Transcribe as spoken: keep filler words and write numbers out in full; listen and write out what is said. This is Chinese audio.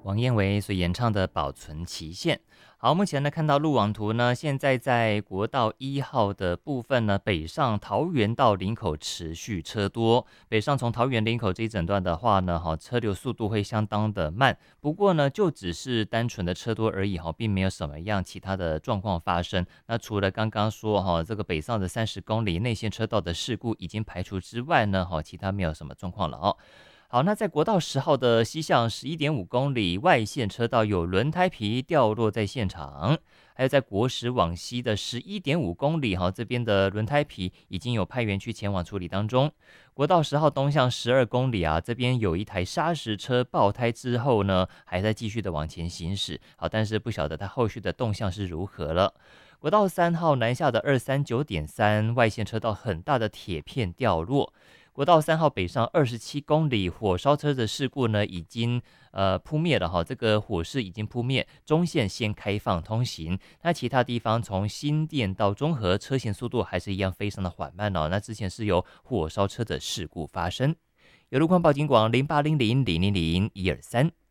王燕维所演唱的《保存期限》。好，目前呢看到路网图呢，现在在国道一号的部分呢，北上桃园到林口持续车多。北上从桃园林口这一整段的话呢，哈，车流速度会相当的慢。不过呢，就只是单纯的车多而已哈，并没有什么样其他的状况发生。那除了刚刚说哈，这个北上的三十公里内线车道的事故已经排除之外呢，哈，其他没有什么状况了哦。好，那在国道十号的西向十一点五公里外线车道有轮胎皮掉落在现场，还有在国十往西的十一点五公里，哈，这边的轮胎皮已经有派员去前往处理当中。国道十号东向十二公里啊，这边有一台砂石车爆胎之后呢，还在继续的往前行驶，好，但是不晓得它后续的动向是如何了。国道三号南下的二三九点三外线车道很大的铁片掉落。国道三号北上二十七公里火烧车的事故呢，已经呃扑灭了哈，这个火势已经扑灭，中线先开放通行。那其他地方从新店到中和，车行速度还是一样非常的缓慢哦。那之前是有火烧车的事故发生。有路况报警广零八零零零零零一二三。